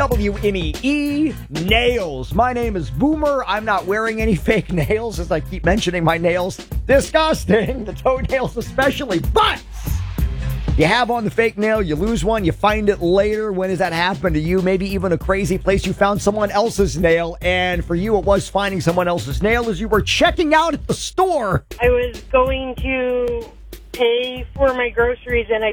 WNEE Nails. My name is Boomer. I'm not wearing any fake nails, as I keep mentioning my nails. Disgusting. The toenails especially. But you have on the fake nail, you lose one, you find it later. When does that happen to you? Maybe even a crazy place you found someone else's nail. And for you, it was finding someone else's nail as you were checking out at the store. I was going to pay for my groceries and I